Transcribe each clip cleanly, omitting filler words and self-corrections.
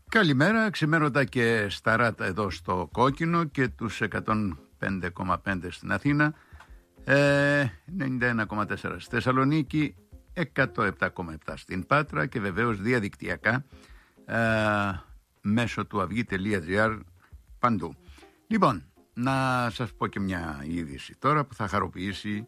Καλημέρα, ξημέρωτα και σταράτα εδώ στο Κόκκινο και τους 105,5 στην Αθήνα, 91,4 στη Θεσσαλονίκη, 107,7 στην Πάτρα και βεβαίως διαδικτυακά μέσω του αυγή.gr παντού. Λοιπόν, να σας πω και μια είδηση τώρα που θα χαροποιήσει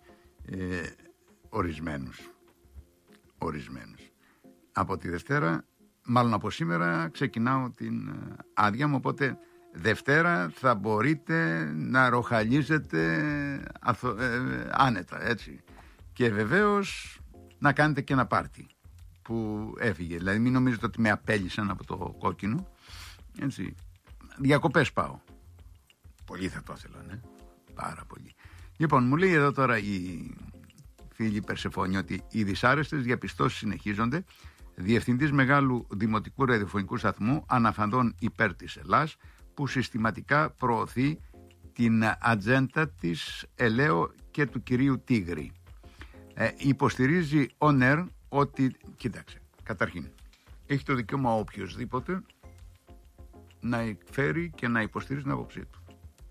ορισμένους. Από τη Δευτέρα, μάλλον από σήμερα, ξεκινάω την άδεια μου, οπότε Δευτέρα θα μπορείτε να ροχαλίζετε άνετα, έτσι. Και βεβαίως να κάνετε και ένα πάρτι που έφυγε. Δηλαδή μην νομίζετε ότι με απέλυσαν από το Κόκκινο, έτσι. Διακοπές πάω. Πολύ θα το ήθελα, πάρα πολύ. Λοιπόν, μου λέει εδώ τώρα η φίλη Περσεφόνη ότι οι δυσάρεστες διαπιστώσεις συνεχίζονται. Διευθυντής μεγάλου δημοτικού ραδιοφωνικού σταθμού αναφανδών υπέρ της Ελλάς, που συστηματικά προωθεί την ατζέντα της Ελαίου και του κυρίου Τίγρη. Υποστηρίζει on air ότι, κοίταξε, καταρχήν έχει το δικαίωμα οποιοσδήποτε να εκφέρει και να υποστηρίζει την άποψή του,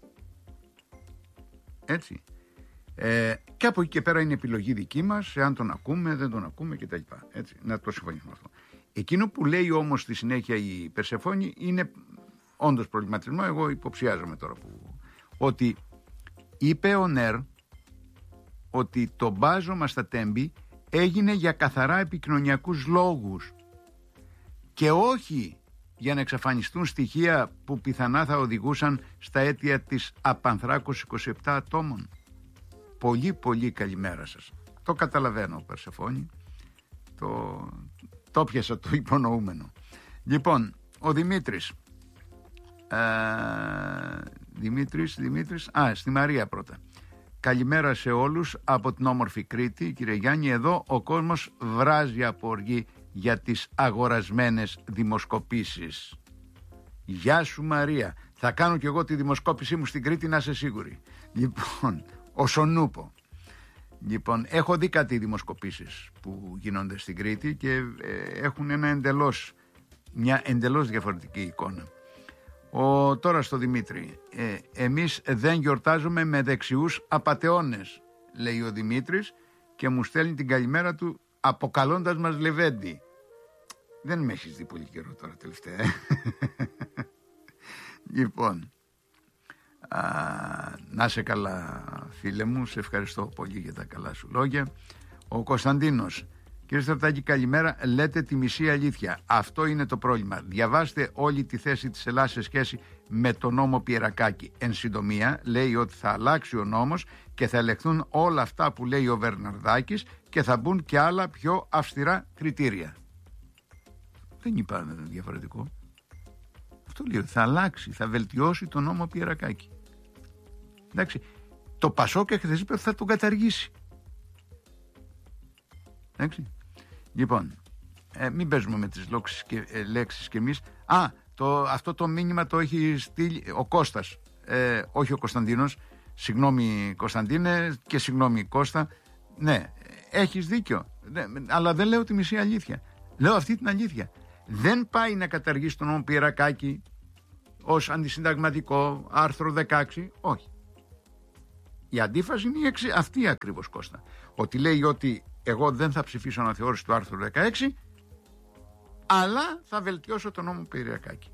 έτσι. Και από εκεί και πέρα είναι επιλογή δική μας, εάν τον ακούμε, δεν τον ακούμε κτλ. Έτσι, να το συμφωνήσουμε αυτό. Εκείνο που λέει όμως στη συνέχεια η Περσεφόνη είναι όντως προβληματισμό. Εγώ υποψιάζομαι τώρα ότι είπε ο Νέρ ότι το μπάζωμα στα Τέμπη έγινε για καθαρά επικοινωνιακούς λόγους και όχι για να εξαφανιστούν στοιχεία που πιθανά θα οδηγούσαν στα αίτια της απανθράκωσης 27 ατόμων. Πολύ πολύ καλημέρα σας. Το καταλαβαίνω, Περσεφόνη. Το πιάσα το υπονοούμενο. Λοιπόν, ο Δημήτρης. Δημήτρης. Στη Μαρία πρώτα. Καλημέρα σε όλους από την όμορφη Κρήτη. Κύριε Γιάννη, εδώ ο κόσμος βράζει από οργή για τις αγορασμένες δημοσκοπήσεις. Γεια σου Μαρία. Θα κάνω κι εγώ τη δημοσκόπησή μου στην Κρήτη, να είσαι σίγουρη. Λοιπόν, ο Σονούπο. Λοιπόν, έχω δει κάτι δημοσκοπήσεις που γίνονται στην Κρήτη και έχουν μια εντελώς διαφορετική εικόνα. Τώρα στο Δημήτρη. Εμείς δεν γιορτάζουμε με δεξιούς απατεώνες, λέει ο Δημήτρης και μου στέλνει την καλημέρα του αποκαλώντας μας Λεβέντη. Δεν με έχεις δει πολύ καιρό τώρα τελευταία. Λοιπόν, να σε καλά φίλε μου, σε ευχαριστώ πολύ για τα καλά σου λόγια. Ο Κωνσταντίνος. Κύριε Στρατάκη, καλημέρα. Λέτε τη μισή αλήθεια. Αυτό είναι το πρόβλημα. Διαβάστε όλη τη θέση της Ελλάδας σε σχέση με τον νόμο Πιερακάκη. Εν συντομία, λέει ότι θα αλλάξει ο νόμος και θα ελεγχθούν όλα αυτά που λέει ο Βερναρδάκης και θα μπουν και άλλα πιο αυστηρά κριτήρια. Δεν υπάρχει διαφορετικό. Αυτό λέει ότι θα αλλάξει, θα βελτιώσει τον νόμο Πιερακάκη. Εντάξει. Το Πασόκ χθες είπε ότι θα τον καταργήσει. Εντάξει. Λοιπόν, μην παίζουμε με τις λέξεις και εμείς. Αυτό το μήνυμα το έχει στείλει ο Κώστας, όχι ο Κωνσταντίνος. Συγγνώμη Κωνσταντίνε και συγγνώμη Κώστα. Ναι, έχεις δίκιο, αλλά δεν λέω τη μισή αλήθεια. Λέω αυτή την αλήθεια. Δεν πάει να καταργήσει τον νόμο Πιερακάκη ως αντισυνταγματικό, άρθρο 16, όχι. Η αντίφαση είναι αυτή ακριβώς, Κώστα. Ότι λέει ότι εγώ δεν θα ψηφίσω αναθεώρηση του άρθρου 16, αλλά θα βελτιώσω τον νόμο Πιερακάκη.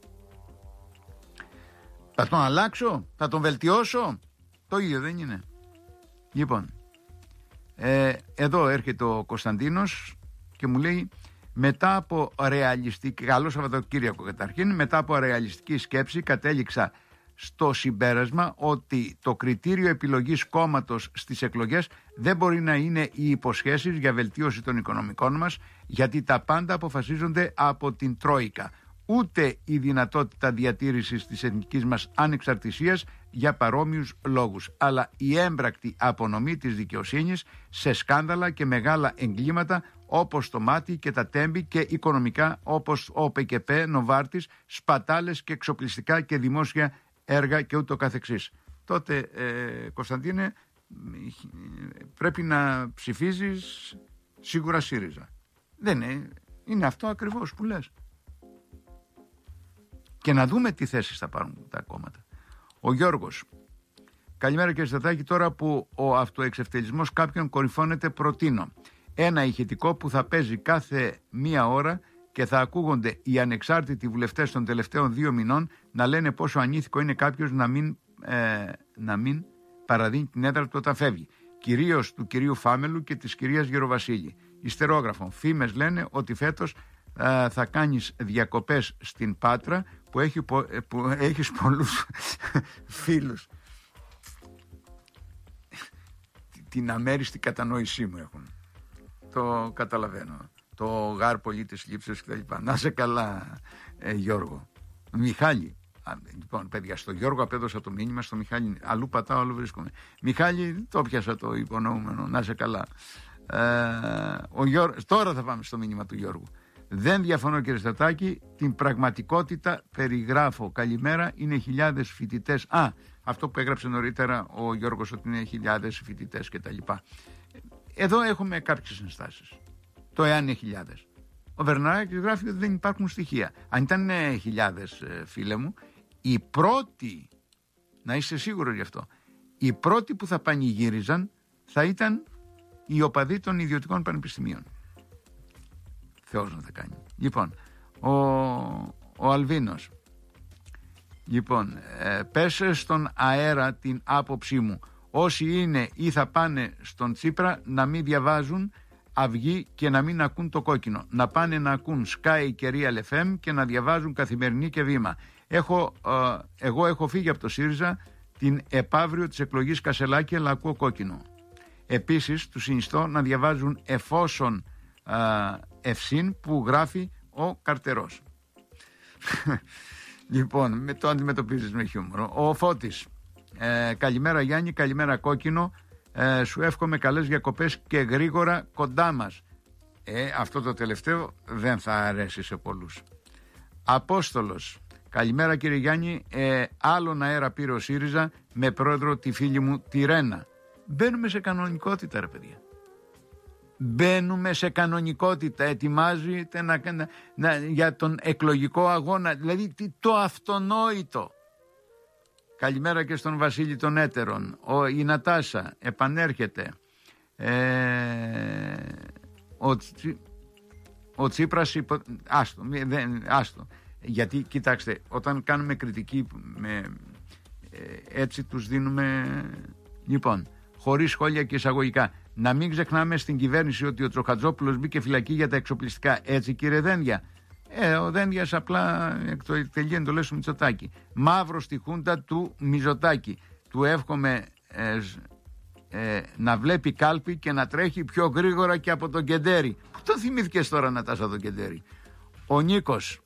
Θα τον αλλάξω, θα τον βελτιώσω, το ίδιο δεν είναι? Λοιπόν, εδώ έρχεται ο Κωνσταντίνος και μου λέει, μετά από ρεαλιστική, καλό Σαββατοκύριακο καταρχήν, μετά από ρεαλιστική σκέψη κατέληξα στο συμπέρασμα ότι το κριτήριο επιλογής κόμματος στις εκλογές δεν μπορεί να είναι οι υποσχέσεις για βελτίωση των οικονομικών μας, γιατί τα πάντα αποφασίζονται από την Τρόικα, ούτε η δυνατότητα διατήρησης της εθνικής μας ανεξαρτησίας για παρόμοιους λόγους, αλλά η έμπρακτη απονομή της δικαιοσύνης σε σκάνδαλα και μεγάλα εγκλήματα όπως το Μάτι και τα Τέμπη και οικονομικά όπως ο ΠΚΠ, Νοβάρτης, σπατάλες και εξοπλιστικά και δημόσια έργα και ούτω καθεξής. Τότε, Κωνσταντίνε, πρέπει να ψηφίζεις σίγουρα ΣΥΡΙΖΑ. Δεν είναι αυτό ακριβώς που λες. και να δούμε τι θέσεις θα πάρουν τα κόμματα. Ο Γιώργος. Καλημέρα κύριε Στατάκη, τώρα που ο αυτοεξευτελισμός κάποιων κορυφώνεται, προτείνω ένα ηχητικό που θα παίζει κάθε μία ώρα και θα ακούγονται οι ανεξάρτητοι βουλευτές των τελευταίων 2 μηνών να λένε πόσο ανήθικο είναι κάποιος να μην παραδίνει την έδρα του όταν φεύγει. Κυρίως του κυρίου Φάμελου και της κυρίας Γεροβασίλη. Ιστερόγραφο. Φήμες λένε ότι φέτος θα κάνεις διακοπές στην Πάτρα που έχεις πολλούς φίλους. Την αμέριστη κατανόησή μου έχουν. Το καταλαβαίνω. Το γάρ πολύ της λήψης κτλ. Να σε καλά, Γιώργο. Μιχάλη. Λοιπόν, παιδιά, στο Γιώργο απέδωσα το μήνυμα, στο Μιχάλη αλλού πατάω, αλλού βρίσκομαι. Μιχάλη, το πιάσα το υπονοούμενο. Να σε καλά. Τώρα θα πάμε στο μήνυμα του Γιώργου. Δεν διαφωνώ κύριε Στατάκη, την πραγματικότητα περιγράφω. Καλημέρα, είναι χιλιάδες φοιτητές. Αυτό που έγραψε νωρίτερα ο Γιώργος, ότι είναι χιλιάδες φοιτητές κτλ. Εδώ έχουμε κάποιες ενστάσεις. Το εάν είναι χιλιάδες. Ο Βερναράκης γράφει ότι δεν υπάρχουν στοιχεία. Αν ήταν χιλιάδες, φίλε μου, οι πρώτοι, να είσαι σίγουρος γι' αυτό, οι πρώτοι που θα πανηγύριζαν θα ήταν οι οπαδοί των ιδιωτικών πανεπιστημίων. Θεός να τα κάνει. Λοιπόν, ο Αλβίνος. Λοιπόν, πέσε στον αέρα την άποψή μου. Όσοι είναι ή θα πάνε στον Τσίπρα να μην διαβάζουν Αυγή και να μην ακούν το Κόκκινο. Να πάνε να ακούν Sky και Real FM και να διαβάζουν Καθημερινή και Βήμα. Εγώ έχω φύγει από το ΣΥΡΙΖΑ την επαύριο της εκλογής Κασελάκη, αλλά ακούω Κόκκινο. Επίσης, τους συνιστώ να διαβάζουν εφόσον ευσύν που γράφει ο Καρτερός. Λοιπόν, το αντιμετωπίζεις με χιούμορο. Ο Φώτης. Καλημέρα Γιάννη, καλημέρα Κόκκινο. Σου εύχομαι καλές διακοπές και γρήγορα κοντά μας. Αυτό το τελευταίο δεν θα αρέσει σε πολλούς. Απόστολος. Καλημέρα κύριε Γιάννη. Άλλον αέρα πήρε ο ΣΥΡΙΖΑ με πρόεδρο τη φίλη μου τη Ρένα. Μπαίνουμε σε κανονικότητα ρε παιδιά. Μπαίνουμε σε κανονικότητα. Ετοιμάζεται για τον εκλογικό αγώνα. Δηλαδή το αυτονόητο. Καλημέρα και στον Βασίλη των Έτερων. Η Νατάσα επανέρχεται. Ο Τσίπρας άστο. Γιατί κοιτάξτε, όταν κάνουμε κριτική έτσι τους δίνουμε. Λοιπόν, χωρίς σχόλια και εισαγωγικά. Να μην ξεχνάμε στην κυβέρνηση ότι ο Τσοχατζόπουλος μπήκε φυλακή για τα εξοπλιστικά. Έτσι κύριε Δένδια. Ο Δένδιας απλά εκτελεί εντολές του Μητσοτάκη. Μαύρο στη χούντα του Μητσοτάκη. Του εύχομαι να βλέπει κάλπη και να τρέχει πιο γρήγορα και από τον Κεντέρι. Πού τον θυμήθηκες τώρα Νατάσα τον Κεντέρι? Ο Νίκος.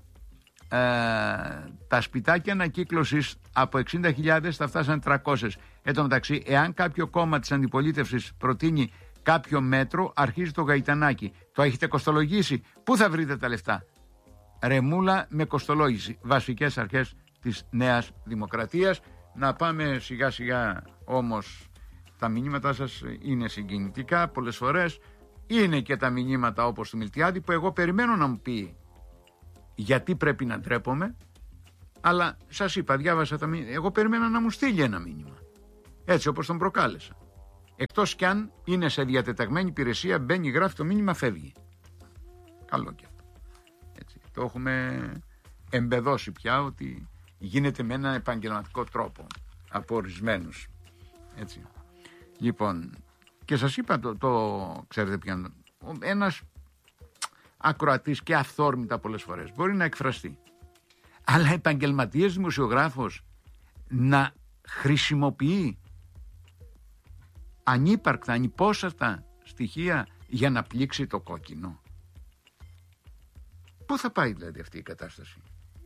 Τα σπιτάκια ανακύκλωσης από 60.000 θα φτάσαν 300. Εν τω μεταξύ, εάν κάποιο κόμμα της αντιπολίτευσης προτείνει κάποιο μέτρο, αρχίζει το γαϊτανάκι. Το έχετε κοστολογήσει? Πού θα βρείτε τα λεφτά? Ρεμούλα με κοστολόγηση. Βασικές αρχές της Νέας Δημοκρατίας. Να πάμε σιγά σιγά όμως. Τα μηνύματά σας είναι συγκινητικά πολλές φορές. Είναι και τα μηνύματα όπως του Μιλτιάδη που εγώ περιμένω να μου πει γιατί πρέπει να ντρέπομαι. Αλλά σας είπα, διάβασα τα μηνύματα. Εγώ περιμένα να μου στείλει ένα μήνυμα. Έτσι όπως τον προκάλεσα. Εκτός κι αν είναι σε διατεταγμένη υπηρεσία, μπαίνει, γράφει το μήνυμα, φεύγει. Καλό και αυτό. Έτσι. Το έχουμε εμπεδώσει πια ότι γίνεται με έναν επαγγελματικό τρόπο από ορισμένους. Έτσι. Λοιπόν, και σας είπα το ξέρετε πια, ένας ακροατής και αυθόρμητα πολλές φορές μπορεί να εκφραστεί. Αλλά επαγγελματίες δημοσιογράφος να χρησιμοποιεί ανύπαρκτα, ανυπόσαρτα στοιχεία για να πλήξει το κόκκινο. Πού θα πάει δηλαδή αυτή η κατάσταση?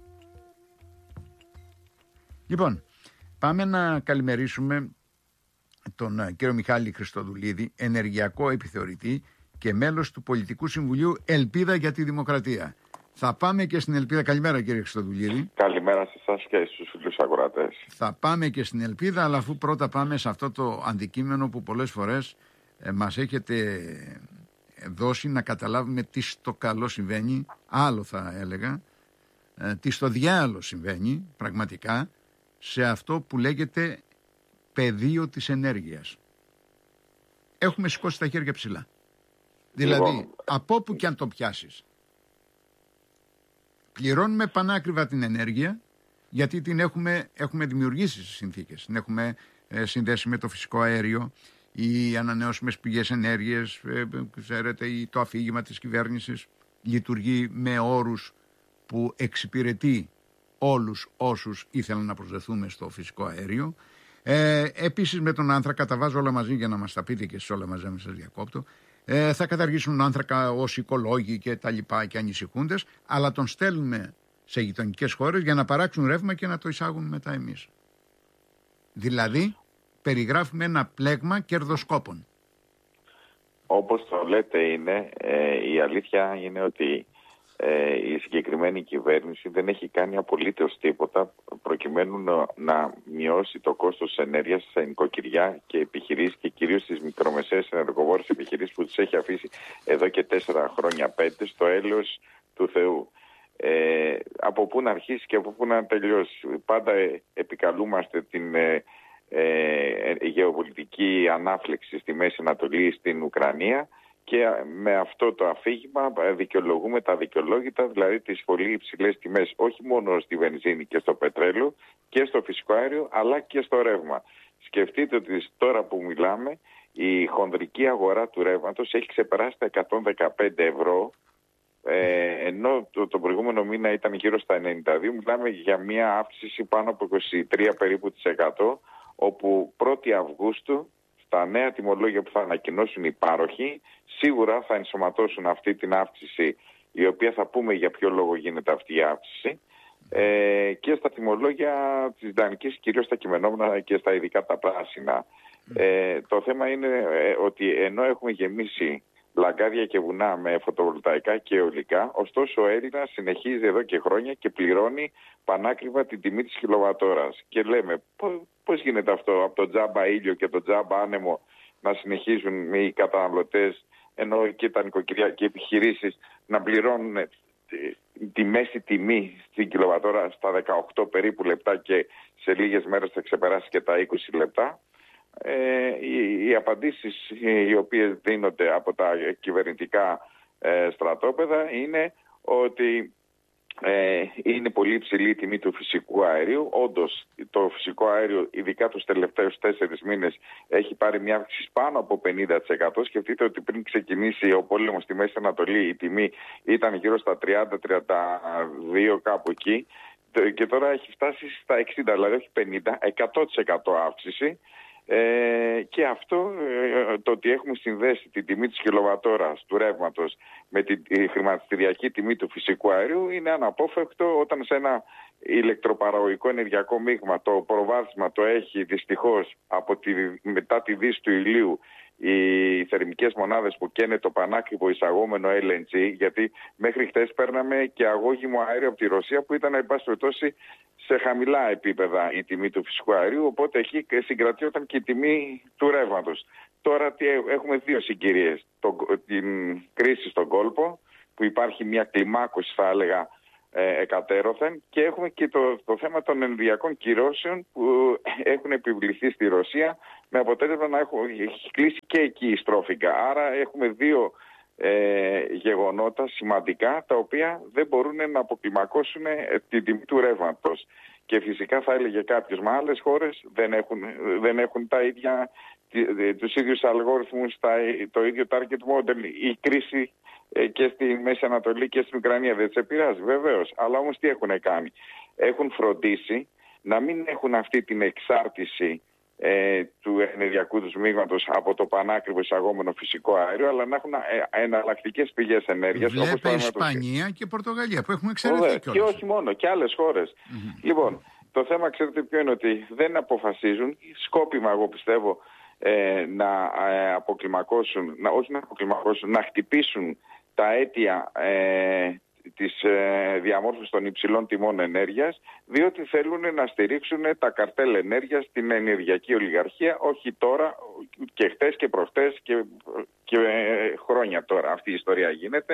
Λοιπόν, πάμε να καλημερίσουμε τον κύριο Μιχάλη Χριστοδουλίδη, ενεργειακό επιθεωρητή και μέλος του Πολιτικού Συμβουλίου Ελπίδα για τη Δημοκρατία. Θα πάμε και στην Ελπίδα. Καλημέρα κύριε Χριστοδουλίδη. Καλημέρα σε εσάς και στους φίλους αγοράτες. Θα πάμε και στην Ελπίδα, αλλά αφού πρώτα πάμε σε αυτό το αντικείμενο που πολλές φορές μας έχετε δώσει να καταλάβουμε τι στο καλό συμβαίνει, άλλο θα έλεγα, τι στο διάλογο συμβαίνει πραγματικά σε αυτό που λέγεται πεδίο της ενέργειας. Έχουμε σηκώσει τα χέρια ψηλά. Δηλαδή, από όπου και αν το πιάσεις, πληρώνουμε πανάκριβα την ενέργεια, γιατί την έχουμε δημιουργήσει στις συνθήκες. Την έχουμε συνδέσει με το φυσικό αέριο, οι ανανεώσιμες πηγές ενέργειας, ξέρετε, το αφήγημα της κυβέρνησης λειτουργεί με όρους που εξυπηρετεί όλους όσους ήθελαν να προσδεθούμε στο φυσικό αέριο. Επίσης με τον άνθρακα, τα βάζω όλα μαζί για να μας τα πείτε και εσείς όλα μαζί, να σας διακόπτω. Θα καταργήσουν τον άνθρακα ως οικολόγοι και τα λοιπά και ανησυχούντες, αλλά τον στέλνουμε σε γειτονικές χώρες για να παράξουν ρεύμα και να το εισάγουν μετά εμείς. Δηλαδή περιγράφουμε ένα πλέγμα κερδοσκόπων. Όπως το λέτε είναι, η αλήθεια είναι ότι η συγκεκριμένη κυβέρνηση δεν έχει κάνει απολύτως τίποτα προκειμένου να μειώσει το κόστος της ενέργειας στα νοικοκυριά και επιχειρήσεις και κυρίως στις μικρομεσαίες ενεργοβόρες επιχειρήσεις που τις έχει αφήσει εδώ και 4 χρόνια, 5 στο έλεος του Θεού. Από πού να αρχίσει και από πού να τελειώσει. Πάντα επικαλούμαστε την γεωπολιτική ανάφλεξη στη Μέση Ανατολή, στην Ουκρανία, και με αυτό το αφήγημα δικαιολογούμε τα δικαιολόγητα, δηλαδή τις πολύ υψηλές τιμές, όχι μόνο στη βενζίνη και στο πετρέλαιο και στο φυσικό αέριο, αλλά και στο ρεύμα. Σκεφτείτε ότι τώρα που μιλάμε η χονδρική αγορά του ρεύματος έχει ξεπεράσει τα 115 ευρώ, ενώ το προηγούμενο μήνα ήταν γύρω στα 92. Μιλάμε για μια αύξηση πάνω από 23 περίπου της 100, όπου 1η Αυγούστου τα νέα τιμολόγια που θα ανακοινώσουν οι πάροχοι σίγουρα θα ενσωματώσουν αυτή την αύξηση, η οποία θα πούμε για ποιο λόγο γίνεται αυτή η αύξηση, και στα τιμολόγια της δανεικής, κυρίως στα κειμενόμενα και στα ειδικά τα πράσινα. Το θέμα είναι ότι ενώ έχουμε γεμίσει λαγκάδια και βουνά με φωτοβολταϊκά και αιωλικά, ωστόσο ο Έλληνας συνεχίζει εδώ και χρόνια και πληρώνει πανάκριβα την τιμή της κιλοβατόρας. Και λέμε πώς γίνεται αυτό, από το τζάμπα ήλιο και το τζάμπα άνεμο να συνεχίζουν οι καταναλωτές, ενώ και τα νοικοκυριά και οι επιχειρήσεις να πληρώνουν τη μέση τιμή στην κιλοβατόρα στα 18 περίπου λεπτά και σε λίγες μέρες θα ξεπεράσει και τα 20 λεπτά. Οι απαντήσεις οι οποίες δίνονται από τα κυβερνητικά στρατόπεδα είναι ότι είναι πολύ υψηλή η τιμή του φυσικού αερίου. Όντως το φυσικό αέριο, ειδικά τους τελευταίους 4 μήνες, έχει πάρει μια αύξηση πάνω από 50%. Σκεφτείτε ότι πριν ξεκινήσει ο πόλεμος στη Μέση Ανατολή η τιμή ήταν γύρω στα 30-32 κάπου εκεί, και τώρα έχει φτάσει στα 60, δηλαδή όχι 50, 100% αύξηση. Και αυτό, το ότι έχουμε συνδέσει την τιμή της κιλοβατόρας του ρεύματος με τη χρηματιστηριακή τιμή του φυσικού αερίου, είναι αναπόφευκτο όταν σε ένα ηλεκτροπαραγωγικό ενεργειακό μείγμα το προβάδισμα το έχει δυστυχώς μετά τη δύση του ηλίου οι θερμικές μονάδες που καίνε το πανάκριβο εισαγόμενο LNG, γιατί μέχρι χτες παίρναμε και αγώγιμο αέριο από τη Ρωσία που ήταν, εν πάση περιπτώσει, σε χαμηλά επίπεδα η τιμή του φυσικού αερίου, οπότε εκεί συγκρατιόταν και η τιμή του ρεύματος. Τώρα έχουμε 2 συγκυρίες. Την κρίση στον κόλπο, που υπάρχει μια κλιμάκωση, θα έλεγα, εκατέρωθεν, και έχουμε και το θέμα των ενεργειακών κυρώσεων που έχουν επιβληθεί στη Ρωσία, με αποτέλεσμα να έχει κλείσει και εκεί η στρόφιγγα. Άρα έχουμε 2 γεγονότα σημαντικά, τα οποία δεν μπορούν να αποκλιμακώσουν την τιμή του ρεύματος. Και φυσικά θα έλεγε κάποιος, μα άλλες χώρες δεν έχουν τους ίδιους αλγόριθμους, το ίδιο target model. Η κρίση και στη Μέση Ανατολή και στην Ουκρανία δεν τις επηρεάζει, βεβαίως. Αλλά όμως τι έχουν κάνει? Έχουν φροντίσει να μην έχουν αυτή την εξάρτηση του ενεργειακού τους μείγματος από το πανάκριβο εισαγόμενο φυσικό αέριο, αλλά να έχουν εναλλακτικές πηγές ενέργειας. Βλέπε Ισπανία και Πορτογαλία που έχουμε εξαιρεθεί κιόλας. Και όχι μόνο, και άλλες χώρες. Λοιπόν, το θέμα, ξέρετε ποιο είναι? Ότι δεν αποφασίζουν, σκόπιμα εγώ πιστεύω, να αποκλιμακώσουν, να χτυπήσουν τα αίτια της διαμόρφωσης των υψηλών τιμών ενέργειας, διότι θέλουν να στηρίξουν τα καρτέλ ενέργειας στην ενεργειακή ολιγαρχία, όχι τώρα και χτες και προχτές και χρόνια τώρα. Αυτή η ιστορία γίνεται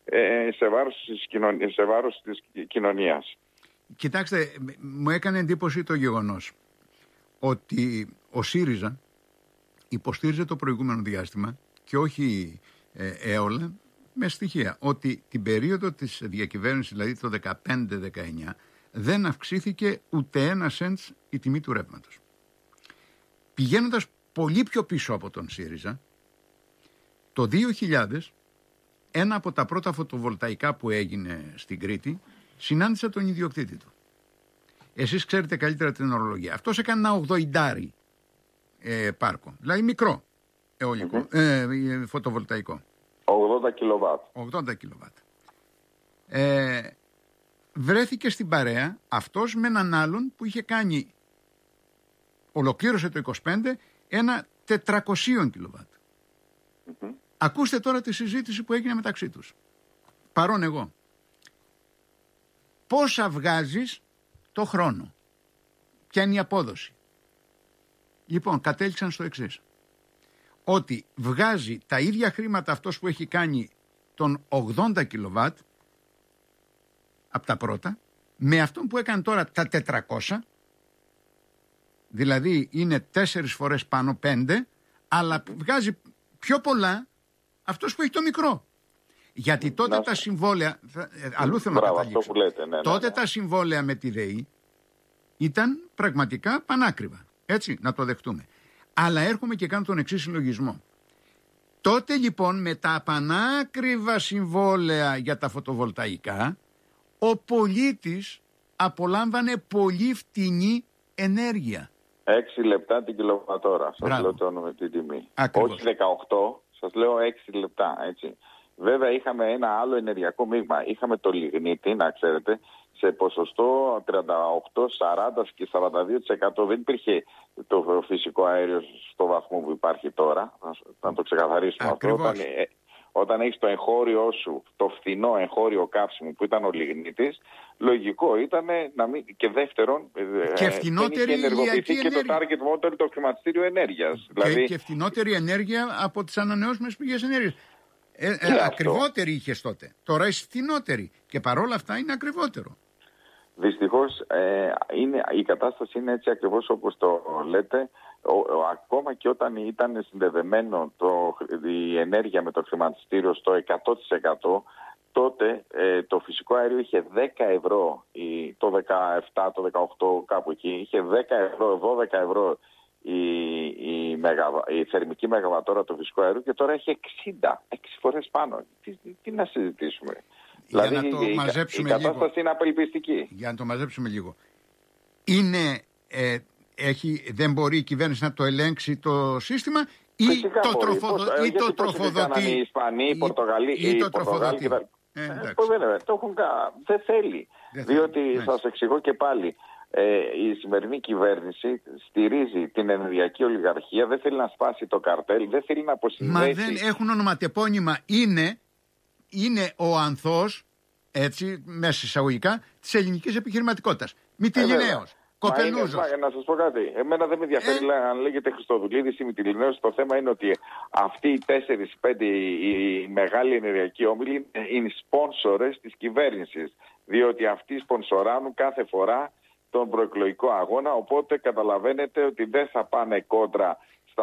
σε βάρος της κοινωνίας. Κοιτάξτε, μου έκανε εντύπωση το γεγονός ότι ο ΣΥΡΙΖΑ υποστήριζε το προηγούμενο διάστημα και όχι έολα, με στοιχεία ότι την περίοδο της διακυβέρνησης, δηλαδή το 15-19, δεν αυξήθηκε ούτε 1 cent η τιμή του ρεύματος. Πηγαίνοντας πολύ πιο πίσω από τον ΣΥΡΙΖΑ, το 2000, ένα από τα πρώτα φωτοβολταϊκά που έγινε στην Κρήτη, συνάντησα τον ιδιοκτήτη του. Εσείς ξέρετε καλύτερα την ορολογία. Αυτός έκανε ένα 80 πάρκο, δηλαδή μικρό αιωλικό, φωτοβολταϊκό. 80 κιλοβάτ. 80 κιλοβάτ. Βρέθηκε στην παρέα αυτός με έναν άλλον που είχε κάνει, ολοκλήρωσε το 25, ένα 400 κιλοβάτ. Ακούστε τώρα τη συζήτηση που έγινε μεταξύ τους. Παρών εγώ. Πόσα βγάζεις το χρόνο? Ποια είναι η απόδοση? Λοιπόν, κατέληξαν στο εξής. Ότι βγάζει τα ίδια χρήματα αυτός που έχει κάνει τον 80 κιλοβάτ από τα πρώτα, με αυτόν που έκανε τώρα τα 400, δηλαδή είναι 4 φορές πάνω 5, αλλά βγάζει πιο πολλά αυτός που έχει το μικρό. Γιατί τότε τα συμβόλαια, αλλού θέλω να καταλήξω, τότε τα συμβόλαια με τη ΔΕΗ ήταν πραγματικά πανάκριβα. Έτσι, να το δεχτούμε. Αλλά έρχομαι και κάνω τον εξής συλλογισμό. Τότε λοιπόν με τα πανάκριβα συμβόλαια για τα φωτοβολταϊκά, ο πολίτης απολάμβανε πολύ φτηνή ενέργεια. 6 λεπτά την κιλοβατόρα, σας λέω το όνομα την τιμή. Ακριβώς. Όχι 18, σας λέω 6 λεπτά, έτσι. Βέβαια είχαμε ένα άλλο ενεργειακό μείγμα. Είχαμε το λιγνίτη, να ξέρετε, σε ποσοστό 38, 40 και 42%. Δεν υπήρχε το φυσικό αέριο στο βαθμό που υπάρχει τώρα. Να το ξεκαθαρίσουμε αυτό. Όταν έχεις το εγχώριό σου, το φθηνό εγχώριο καύσιμο που ήταν ο λιγνίτης, λογικό ήταν να μην. Και δεύτερον, και φθηνότερη ενεργειακή και το target model, το χρηματιστήριο ενέργειας. Δηλαδή... Και φθηνότερη ενέργεια από τις ανανεώσιμες πηγές ενέργειας. Ακριβότερη είχες τότε. Τώρα είσαι φθηνότερη. Και παρόλα αυτά είναι ακριβότερο. Δυστυχώς η κατάσταση είναι έτσι ακριβώς όπως το λέτε. Ακόμα και όταν ήταν συνδεδεμένο η ενέργεια με το χρηματιστήριο στο 100%, τότε το φυσικό αέριο είχε 10 ευρώ, το 17, το 18 κάπου εκεί, είχε 10 ευρώ, 12 ευρώ η θερμική μεγαβατόρα του φυσικού αερίου και τώρα έχει 60, 6 φορές πάνω. Τι να συζητήσουμε? Για δηλαδή να το μαζέψουμε η κατάσταση λίγο. Είναι απελπιστική. Για να το μαζέψουμε λίγο. Είναι, δεν μπορεί η κυβέρνηση να το ελέγξει το σύστημα ή το τροφοδοτεί. Οι Ισπανοί, οι Πορτογαλοί, οι Πορτογαλοί δεν θέλει. Διότι σας εξηγώ και πάλι, η σημερινή κυβέρνηση στηρίζει την ενεργειακή ολιγαρχία, δεν θέλει να σπάσει το καρτέλ, δεν θέλει να αποσυνδέσει. Μα δεν έχουν ονοματεπώνυμα. Είναι ο ανθός, έτσι, μέσα εισαγωγικά, της ελληνικής επιχειρηματικότητας. Μυτιληναίος, Κοπελούζος. Να σας πω κάτι. Εμένα δεν με ενδιαφέρει αν λέγεται Χριστοδουλίδης ή Μυτιληναίος. Το θέμα είναι ότι αυτοί οι 4-5 οι μεγάλοι ενεργειακοί όμιλοι είναι σπόνσορες της κυβέρνησης. Διότι αυτοί σπονσοράνουν κάθε φορά τον προεκλογικό αγώνα. Οπότε καταλαβαίνετε ότι δεν θα πάνε κόντρα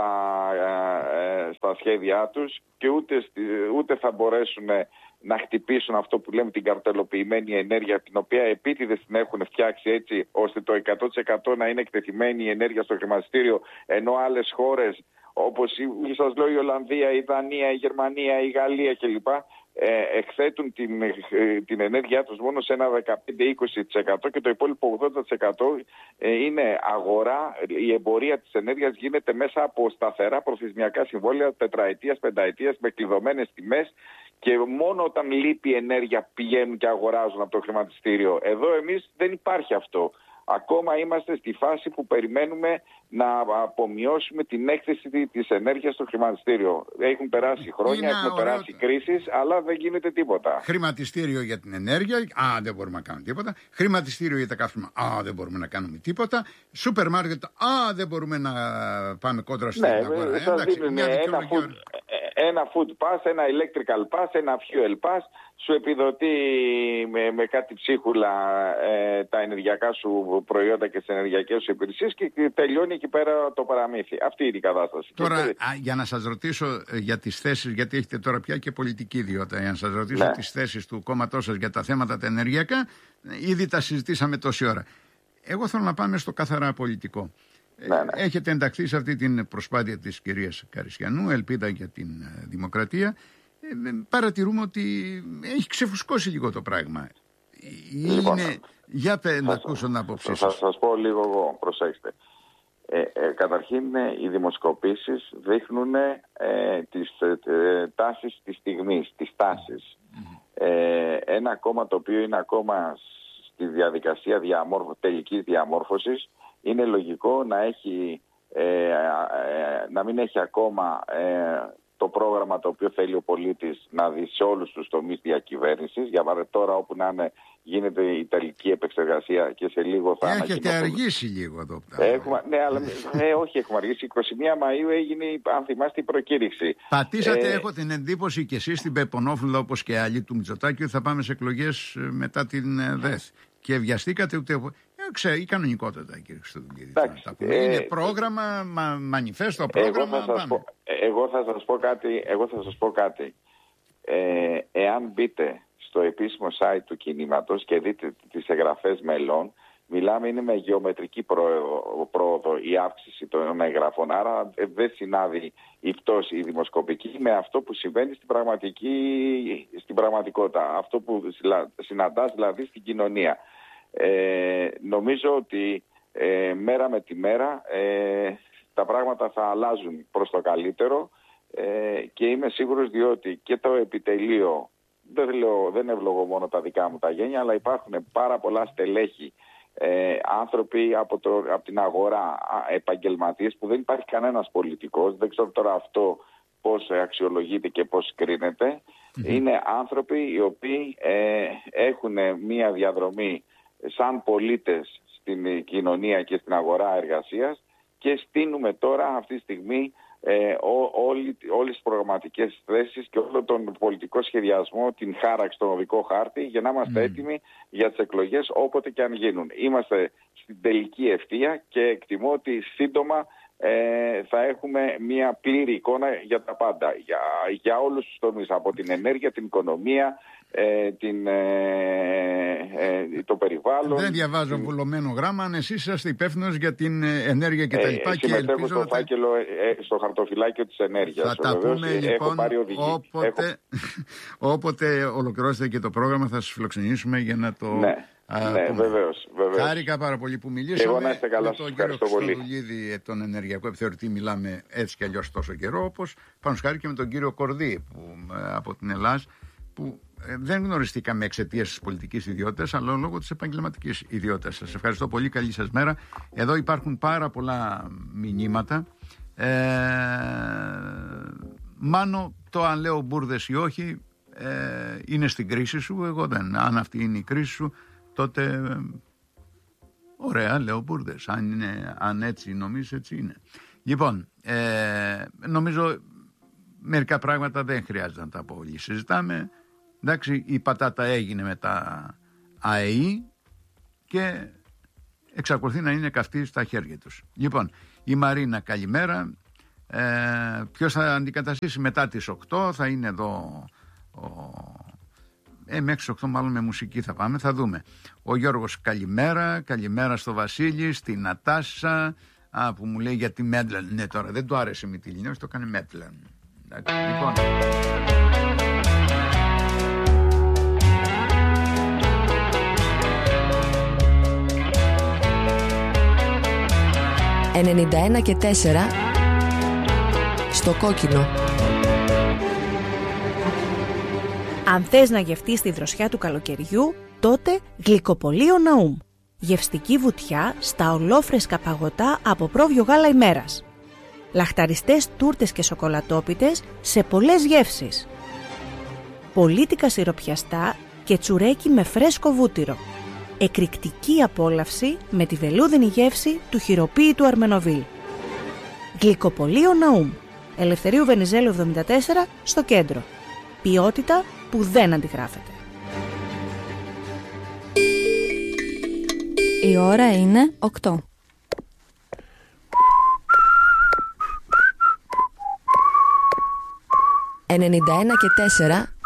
στα σχέδιά τους και ούτε θα μπορέσουν να χτυπήσουν αυτό που λέμε την καρτελοποιημένη ενέργεια, την οποία επίτηδες την έχουν φτιάξει έτσι ώστε το 100% να είναι εκτεθειμένη η ενέργεια στο χρηματιστήριο, ενώ άλλες χώρες όπως σας λέω η Ολλανδία, η Δανία, η Γερμανία, η Γαλλία κλπ. Εκθέτουν την ενέργειά τους μόνο σε ένα 15-20% και το υπόλοιπο 80% είναι αγορά. Η εμπορία της ενέργειας γίνεται μέσα από σταθερά προθεσμιακά συμβόλαια τετραετίας, πενταετίας με κλειδωμένες τιμές και μόνο όταν λείπει ενέργεια πηγαίνουν και αγοράζουν από το χρηματιστήριο. Εδώ εμείς δεν υπάρχει αυτό. Ακόμα είμαστε στη φάση που περιμένουμε να απομειώσουμε την έκθεση της ενέργειας στο χρηματιστήριο. Έχουν περάσει χρόνια, έχουν περάσει κρίσεις, αλλά δεν γίνεται τίποτα. Χρηματιστήριο για την ενέργεια, δεν μπορούμε να κάνουμε τίποτα. Χρηματιστήριο για τα καύσιμα, δεν μπορούμε να κάνουμε τίποτα. Σούπερ μάρκετ, δεν μπορούμε να πάμε κόντρα στην αγορά. Σας δίνουν ένα food pass, ένα electrical pass, ένα fuel pass, σου επιδοτεί με κάτι ψίχουλα τα ενεργειακά σου προϊόντα και τις ενεργειακές σου υπηρεσίες και τελειώνει εκεί πέρα το παραμύθι. Αυτή είναι η κατάσταση. Τώρα, για να σας ρωτήσω για τις θέσεις, γιατί έχετε τώρα πια και πολιτική ιδιότητα, για να σας ρωτήσω τις θέσεις του κόμματός σας για τα θέματα τα ενεργειακά, ήδη τα συζητήσαμε τόση ώρα. Εγώ θέλω να πάμε στο καθαρά πολιτικό. Έχετε ενταχθεί σε αυτή την προσπάθεια της κυρίας Καρισιανού, ελπίδα για την δημοκρατία. Παρατηρούμε ότι έχει ξεφουσκώσει λίγο το πράγμα. Για να ακούσω την άποψή σας. Θα σας πω λίγο εγώ, προσέξτε. Καταρχήν οι δημοσκοπήσεις δείχνουν τις τάσεις της στιγμής, τις τάσεις. Ένα κόμμα το οποίο είναι ακόμα στη διαδικασία τελικής διαμόρφωσης, είναι λογικό να μην έχει ακόμα το πρόγραμμα το οποίο θέλει ο πολίτης να δει σε όλους τους τομείς διακυβέρνησης. Για παράδειγμα τώρα όπου να είναι γίνεται η τελική επεξεργασία και σε λίγο θα ανακοινωθούν. Έχετε αργήσει λίγο εδώ. Όχι, έχουμε αργήσει. 21 Μαΐου έγινε, αν θυμάστε, η προκήρυξη. Πατήσατε, έχω την εντύπωση και εσείς στην Πεπονόφυλλα όπως και άλλοι του Μητσοτάκη ότι θα πάμε σε εκλογές μετά την ΔΕΘ. Και βιαστήκατε ούτε... η κανονικότητα, κύριε Χριστοδουλίδη. Είναι πρόγραμμα, μανιφέστο, πρόγραμμα. Εγώ θα σας πω κάτι. Εάν μπείτε στο επίσημο site του κινήματος και δείτε τις εγγραφές μελών, είναι με γεωμετρική πρόοδο η αύξηση των εγγραφών. Άρα δεν συνάδει η πτώση η δημοσκοπική με αυτό που συμβαίνει στην πραγματικότητα. Αυτό που συναντάς δηλαδή στην κοινωνία. Νομίζω ότι μέρα με τη μέρα τα πράγματα θα αλλάζουν προς το καλύτερο και είμαι σίγουρος διότι και το επιτελείο, δεν ευλογώ μόνο τα δικά μου τα γένια, αλλά υπάρχουν πάρα πολλά στελέχη, άνθρωποι από την αγορά, επαγγελματίες που δεν υπάρχει κανένας πολιτικός, δεν ξέρω τώρα αυτό πώς αξιολογείται και πώς κρίνεται. Είναι άνθρωποι οι οποίοι έχουν μία διαδρομή σαν πολίτες στην κοινωνία και στην αγορά εργασίας και στείνουμε τώρα αυτή τη στιγμή όλες τις προγραμματικές θέσεις και όλο τον πολιτικό σχεδιασμό, την χάραξη, τον οδικό χάρτη για να είμαστε έτοιμοι για τις εκλογές όποτε και αν γίνουν. Είμαστε στην τελική ευθεία και εκτιμώ ότι σύντομα θα έχουμε μια πλήρη εικόνα για τα πάντα, για όλους τους τομείς, από την ενέργεια, την οικονομία, το περιβάλλον. Δεν διαβάζω βουλωμένο γράμμα αν εσείς είσαστε υπεύθυνος για την ενέργεια και τα λοιπά. Συμμετέχω στο φάκελο, στο χαρτοφυλάκιο της ενέργειας. Θα τα πούμε λοιπόν όποτε ολοκληρώσετε και το πρόγραμμα θα σας φιλοξενήσουμε για να το... Ναι, βεβαίως. Χάρηκα πάρα πολύ που μιλήσαμε. Εγώ να είστε καλά, σας ευχαριστώ πολύ. Με τον κύριο Χριστοδουλίδη, τον ενεργειακό επιθεωρητή, μιλάμε έτσι κι αλλιώς τόσο καιρό, όπως πάνω χάρη και με τον κύριο Κορδί από την Ελλάδα, που δεν γνωριστήκαμε εξαιτίας της πολιτικής ιδιότητας, αλλά λόγω της επαγγελματικής ιδιότητας. Σας ευχαριστώ πολύ, καλή σας μέρα. Εδώ υπάρχουν πάρα πολλά μηνύματα. Μάνο, το αν λέω μπουρδες ή όχι, είναι στην κρίση σου. Εγώ δεν. Αν αυτή είναι η κρίση σου, τότε ωραία, λέω μπουρδες. Αν έτσι νομίζεις, έτσι είναι. Λοιπόν, νομίζω μερικά πράγματα δεν χρειάζεται να τα πω όλοι. Συζητάμε. Εντάξει, η πατάτα έγινε με τα ΑΕΗ και εξακολουθεί να είναι καυτή στα χέρια τους. Λοιπόν, η Μαρίνα, καλημέρα. Ποιος θα αντικαταστήσει μετά τις 8, θα είναι εδώ μέχρι τις 8 μάλλον με μουσική θα πάμε, θα δούμε. Ο Γιώργος, καλημέρα. Καλημέρα στο Βασίλη, στη Νατάσα που μου λέει για τη Μέτλαν. Ναι, τώρα δεν του άρεσε με τη Λινιός, το έκανε Μέτλαν. Λοιπόν, 91 και 4 στο κόκκινο. Αν θες να γευτείς τη δροσιά του καλοκαιριού, τότε Γλυκοπωλείο Ναούμ. Γευστική βουτιά στα ολόφρεσκα παγωτά από πρόβιο γάλα ημέρας. Λαχταριστές τούρτες και σοκολατόπιτες σε πολλές γεύσεις. Πολίτικα σιροπιαστά και τσουρέκι με φρέσκο βούτυρο. Εκρηκτική απόλαυση με τη βελούδινη γεύση του χειροποίητου Αρμενοβίλ. Γλυκοπωλείο Ναούμ. Ελευθερίου Βενιζέλου 74 στο κέντρο. Ποιότητα που δεν αντιγράφεται. Η ώρα είναι 8. «91 και 4